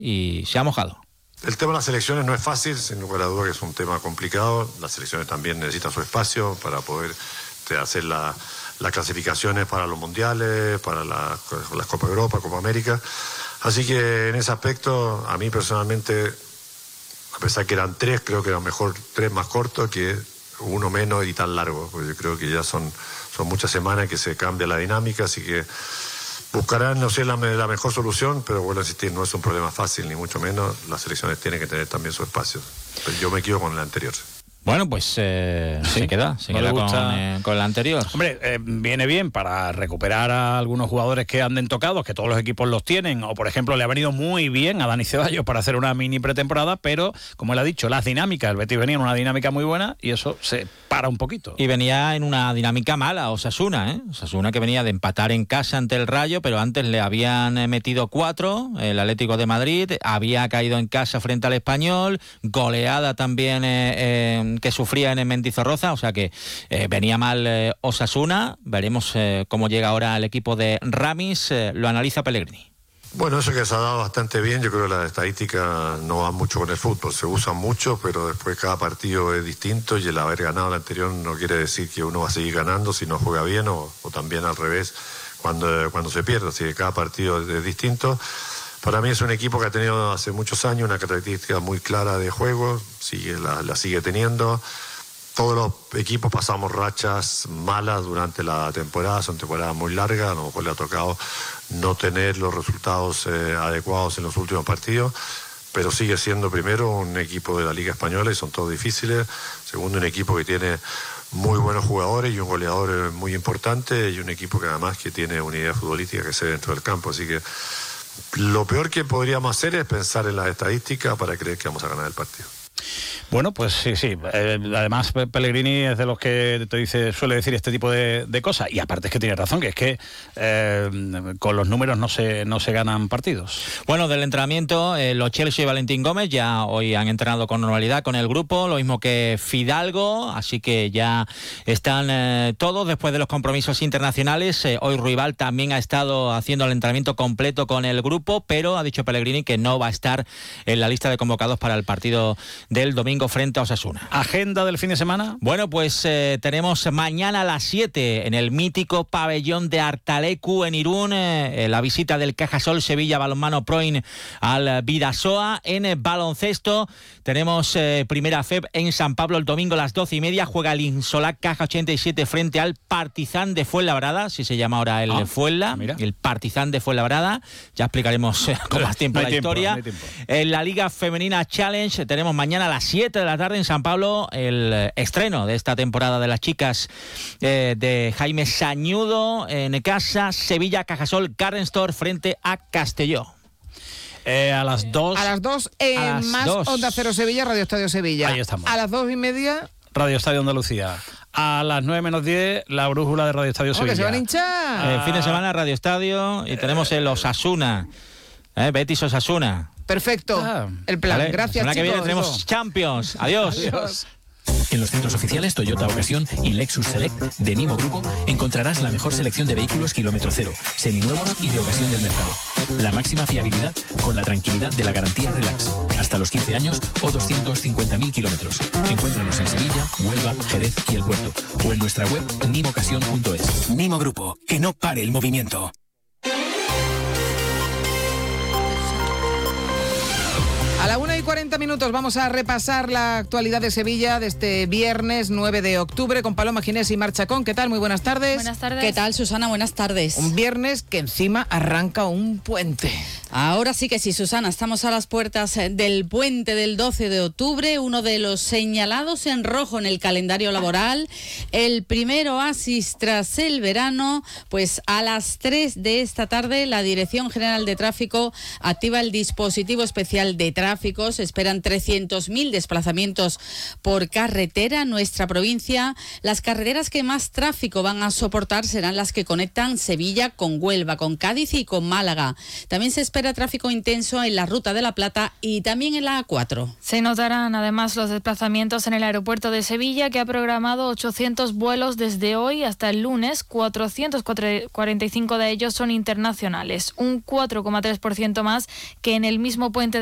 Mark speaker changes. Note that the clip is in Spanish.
Speaker 1: y se ha mojado.
Speaker 2: El tema de las selecciones no es fácil, sin lugar a duda que es un tema complicado. Las selecciones también necesitan su espacio para poder hacer las clasificaciones para los mundiales, para las Copa Europa, Copa América. Así que en ese aspecto, a mí personalmente, a pesar que eran 3, creo que era mejor 3 más cortos que 1 menos y tan largo, porque yo creo que ya son muchas semanas que se cambia la dinámica, así que buscarán, no sé, la mejor solución, pero vuelvo a insistir, no es un problema fácil, ni mucho menos. Las selecciones tienen que tener también su espacio. Pero yo me quedo con el anterior.
Speaker 1: Bueno, pues se queda con la anterior.
Speaker 3: Hombre, viene bien para recuperar a algunos jugadores que anden tocados, que todos los equipos los tienen, o por ejemplo le ha venido muy bien a Dani Ceballos para hacer una mini pretemporada, pero como él ha dicho, las dinámicas, el Betis venía en una dinámica muy buena y eso se para un poquito.
Speaker 1: Y venía en una dinámica mala Osasuna, Osasuna que venía de empatar en casa ante el Rayo, pero antes le habían metido 4, el Atlético de Madrid, había caído en casa frente al Español, goleada también que sufría en Mendizorroza, o sea que venía mal Osasuna. Veremos cómo llega ahora el equipo de Ramis, lo analiza Pellegrini.
Speaker 2: Bueno, eso que se ha dado bastante bien. Yo creo que las estadísticas no van mucho con el fútbol, se usan mucho, pero después cada partido es distinto y el haber ganado el anterior no quiere decir que uno va a seguir ganando si no juega bien o también al revés cuando se pierde, así que cada partido es distinto. Para mí es un equipo que ha tenido hace muchos años una característica muy clara de juego, la sigue teniendo. Todos los equipos pasamos rachas malas durante la temporada, son temporadas muy largas, a lo mejor le ha tocado no tener los resultados adecuados en los últimos partidos, pero sigue siendo primero un equipo de la Liga Española y son todos difíciles, segundo un equipo que tiene muy buenos jugadores y un goleador muy importante y un equipo que además que tiene una idea futbolística que se ve dentro del campo, así que lo peor que podríamos hacer es pensar en las estadísticas para creer que vamos a ganar el partido.
Speaker 3: Bueno, pues sí. Además, Pellegrini es de los que suele decir este tipo de cosas. Y aparte es que tiene razón, que es que con los números no se ganan partidos.
Speaker 1: Bueno, del entrenamiento, Lo Celso y Valentín Gómez ya hoy han entrenado con normalidad con el grupo, lo mismo que Fidalgo, así que ya están todos después de los compromisos internacionales. Hoy Ruibal también ha estado haciendo el entrenamiento completo con el grupo, pero ha dicho Pellegrini que no va a estar en la lista de convocados para el partido del domingo frente a Osasuna.
Speaker 3: ¿Agenda del fin de semana?
Speaker 1: Bueno, pues tenemos mañana a las 7 en el mítico pabellón de Artalecu en Irún, la visita del Cajasol Sevilla Balonmano Proin al Bidasoa. En baloncesto tenemos primera FEB en San Pablo el domingo a las 12:30. Juega el Insolac Caja 87 frente al Partizan de Fuenlabrada, si se llama ahora el Fuenla, el Partizan de Fuenlabrada. Ya explicaremos con más tiempo la historia. En la Liga Femenina Challenge tenemos mañana a las 7 de la tarde en San Pablo el estreno de esta temporada de las chicas de Jaime Sañudo en casa. Sevilla Cajasol Carrenstor frente a Castelló.
Speaker 3: A las 2.
Speaker 4: A las 2 más 2. Onda Cero Sevilla, Radio Estadio Sevilla.
Speaker 3: Ahí estamos.
Speaker 4: A las 2:30.
Speaker 3: Radio Estadio Andalucía. A las 9 menos 10, la brújula de Radio Estadio Sevilla.
Speaker 4: Que se van a hinchar.
Speaker 1: Fin de semana Radio Estadio y tenemos el Osasuna. Betis Osasuna.
Speaker 4: Perfecto. El plan.
Speaker 1: ¿Vale?
Speaker 4: Gracias,
Speaker 1: la semana
Speaker 4: chicos.
Speaker 1: que viene tenemos Champions. Adiós.
Speaker 4: Adiós.
Speaker 5: En los centros oficiales Toyota Ocasión y Lexus Select de Nimo Grupo encontrarás la mejor selección de vehículos kilómetro cero, seminuevos y de ocasión del mercado. La máxima fiabilidad con la tranquilidad de la garantía Relax. Hasta los 15 años o 250.000 kilómetros. Encuéntranos en Sevilla, Huelva, Jerez y El Puerto. O en nuestra web nimocasión.es. Nimo Grupo, que no pare el movimiento.
Speaker 4: A la 1:40 vamos a repasar la actualidad de Sevilla de este viernes 9 de octubre con Paloma Ginés y Mar Chacón. ¿Qué tal? Muy buenas tardes.
Speaker 6: Buenas tardes. ¿Qué tal, Susana? Buenas tardes.
Speaker 4: Un viernes que encima arranca un puente.
Speaker 6: Ahora sí que sí, Susana. Estamos a las puertas del puente del 12 de octubre, uno de los señalados en rojo en el calendario laboral. El primer oasis tras el verano, pues a las 3 de esta tarde la Dirección General de Tráfico activa el dispositivo especial de tráfico. Se esperan 300.000 desplazamientos por carretera en nuestra provincia. Las carreteras que más tráfico van a soportar serán las que conectan Sevilla con Huelva, con Cádiz y con Málaga. También se espera espera tráfico intenso en la Ruta de la Plata y también en la A4.
Speaker 7: Se notarán además los desplazamientos en el aeropuerto de Sevilla, que ha programado 800 vuelos desde hoy hasta el lunes. 445 de ellos son internacionales, un 4,3% más que en el mismo puente